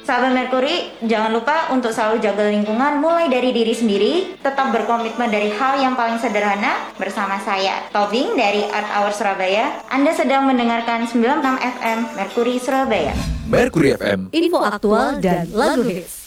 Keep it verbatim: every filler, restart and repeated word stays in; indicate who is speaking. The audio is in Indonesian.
Speaker 1: Sahabat Merkuri, jangan lupa untuk selalu jaga lingkungan mulai dari diri sendiri, tetap berkomitmen dari hal yang paling sederhana. Bersama saya, Tobing dari Art Hour Surabaya. Anda sedang mendengarkan sembilan puluh enam F M Merkuri Surabaya.
Speaker 2: Merkuri F M,
Speaker 3: info aktual dan lagu hits.